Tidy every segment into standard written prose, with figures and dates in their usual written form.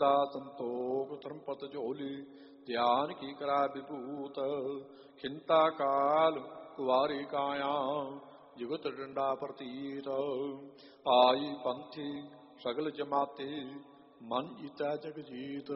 संतोख धर्मपत झोली ध्यान की करा विभूत खिंता काल कुवारी काया जुगत डंडा प्रतीत आई पंथी सगल जमाते मन जीता जगजीत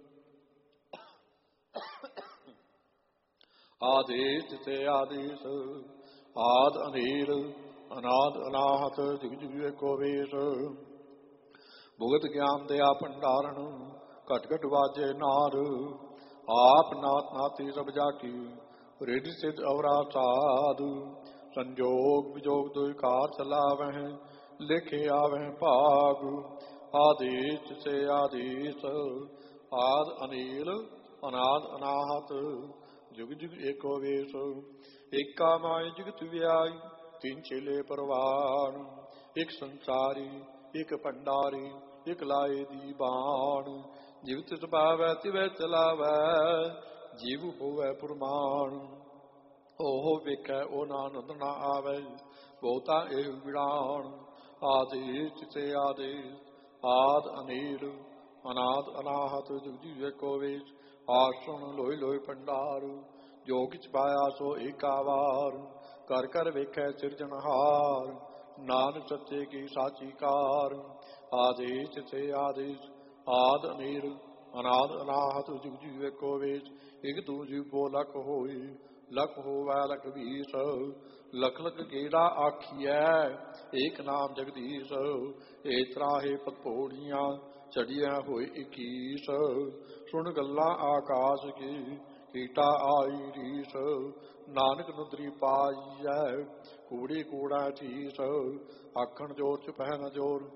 आदेश से आदेश आद अनिल अनाद अनाहत जुग जुग एको वेश भुगत ज्ञान दया भंडारण घट घट वाजे नार आप नाथ नाती सब जाकी रिद्धि सिद्ध अवरा साधु संजोग विजोग दुकार चलावह लिखे आवह भाग आदेश से आदेश आद अनिल अनाद अनाहत जुग जुग एको वेश एका माय जुगत व्याय तीन चेले परवान एक संसारी एक भंडारी एक लाए दी बाण जिव तिस पावै तिवै चलावै जीव होवै पुरमाण ओह वेखै ओ नानंद ना आवै बहुता एह विड़ान आदेश से आदेश आद अनिल अनाद अनाहत जुग जुग एको वेश आसन लोय लोय भंडार जो किछ पाया सो एका वार कर कर वेखै सिरजनहार नानक सच्चे की साची कार आदेश से आदेश आद अनिल अनाद अनाहत जुग जुग एको वेश एक तू जीवो लख होई लख होवै लख बीस लख लख गेड़ा आखिए एक नाम जगदीश एतरा है पतोड़ियां चढ़िया होए 21 सुन गल्ला आकाश की कीटा आई रीस नानक नदरी पाई है कूड़ी कूड़ा ठीस आखण जोर च पहन जोर